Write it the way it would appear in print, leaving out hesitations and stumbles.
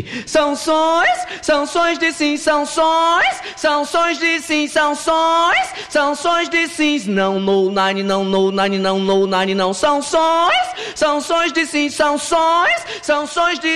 São sons de sim, são sons de sim, são sons de sim. Não, no, nine, não, no, nine, não, no, nine, não. São sons de sim, são sons de